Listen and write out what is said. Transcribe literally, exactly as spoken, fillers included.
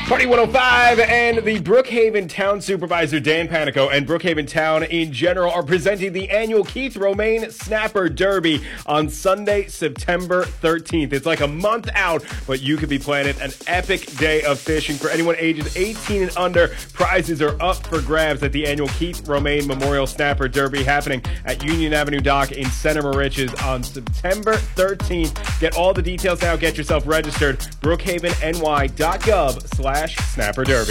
Party one oh five and the Brookhaven Town Supervisor Dan Panico and Brookhaven Town in general are presenting the annual Keith Romaine Snapper Derby on Sunday, September thirteenth. It's like a month out, but you could be planning an epic day of fishing. For anyone ages eighteen and under, prizes are up for grabs at the annual Keith Romaine Memorial Snapper Derby happening at Union Avenue Dock in Center Moriches on September thirteenth. Get all the details now. Get yourself registered. brookhaven n y dot gov slash Snapper Derby.